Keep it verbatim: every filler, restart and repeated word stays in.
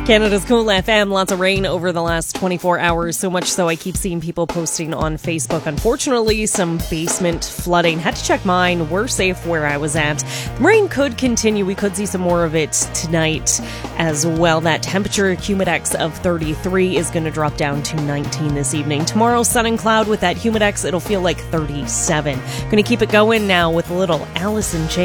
Canada's Cool F M, lots of rain over the last twenty-four hours, so much so I keep seeing people posting on Facebook. Unfortunately, some basement flooding. Had to check mine. We're safe where I was at. The rain could continue. We could see some more of it tonight as well. That temperature, Humidex of thirty-three, is going to drop down to nineteen this evening. Tomorrow, sun and cloud with that Humidex. It'll feel like thirty-seven. Going to keep it going now with a little Alice in Chains.